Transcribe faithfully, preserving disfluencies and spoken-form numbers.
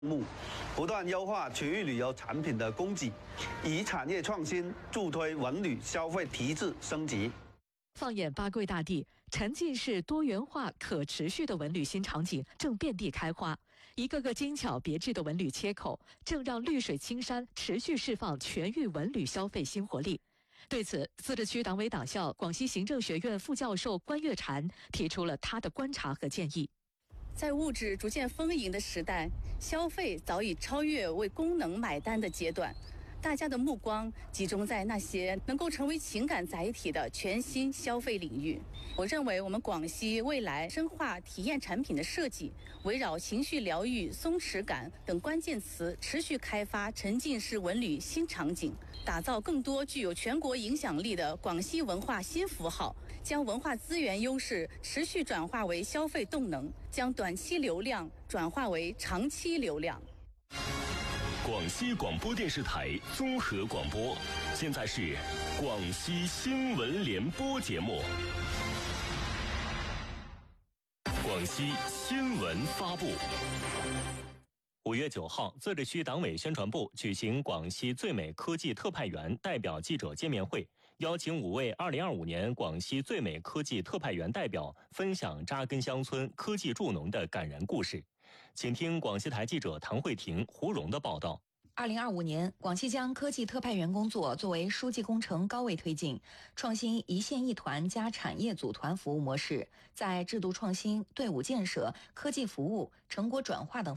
目，不断优化区域旅游产品的供给，以产业创新助推文旅消费提质升级。 放眼八桂大地，沉浸式多元化、可持续的文旅新场景正遍地开花，一个个精巧别致的文旅切口，正让绿水青山持续释放全域文旅消费新活力。对此，自治区党委党校广西行政学院副教授关月婵提出了他的观察和建议。 在物质逐渐丰盈的时代，消费早已超越为功能买单的阶段，大家的目光集中在那些能够成为情感载体的全新消费领域。我认为我们广西未来深化体验产品的设计，围绕情绪疗愈、松弛感等关键词，持续开发沉浸式文旅新场景，打造更多具有全国影响力的广西文化新符号，将文化资源优势持续转化为消费动能，将短期流量转化为长期流量。 广西广播电视台综合广播，现在是广西新闻联播节目。广西新闻发布。 五月九号，自治区党委宣传部举行广西最美科技特派员代表记者见面会，邀请五位二零二五年广西最美科技特派员代表分享扎根乡村、科技助农的感人故事。请听广西台记者唐慧婷、胡荣的报道。 二零二五年，广西将科技特派员工作作为书记工程高位推进，创新一线一团加产业组团服务模式，在制度创新、队伍建设、科技服务、成果转化等